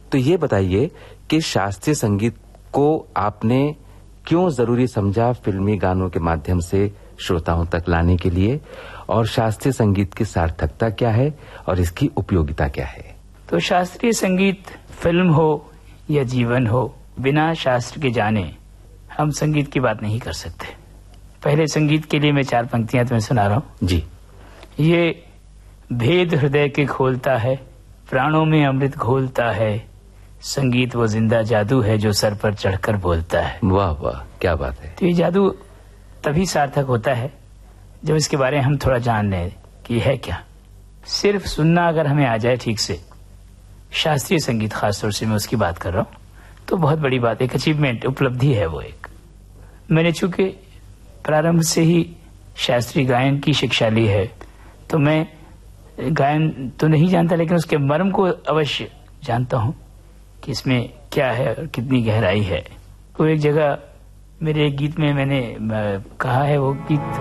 तो ये बताइए कि शास्त्रीय संगीत को आपने क्यों जरूरी समझा फिल्मी गानों के माध्यम से श्रोताओं तक लाने के लिए, और शास्त्रीय संगीत की सार्थकता क्या है और इसकी उपयोगिता क्या है? तो शास्त्रीय संगीत फिल्म हो या जीवन हो, बिना शास्त्र के जाने हम संगीत की बात नहीं कर सकते। पहले संगीत के लिए मैं 4 पंक्तियां तुम्हें सुना रहा हूं जी। ये भेद हृदय के खोलता है, प्राणों में अमृत घोलता है, संगीत वो जिंदा जादू है जो सर पर चढ़कर बोलता है। वाह वाह, क्या बात है। तो ये जादू तभी सार्थक होता है जब इसके बारे में हम थोड़ा जान लें कि यह है क्या। सिर्फ सुनना अगर हमें आ जाए ठीक से, शास्त्रीय संगीत खासतौर से मैं उसकी बात कर रहा हूं, तो बहुत बड़ी बात, एक अचीवमेंट, उपलब्धि है वो एक। मैंने चूंकि प्रारंभ से ही शास्त्रीय गायन की शिक्षा ली है, तो मैं गायन तो नहीं जानता, लेकिन उसके मर्म को अवश्य जानता हूं कि इसमें क्या है और कितनी गहराई है। वो एक जगह मेरे एक गीत में मैंने कहा है, वो गीत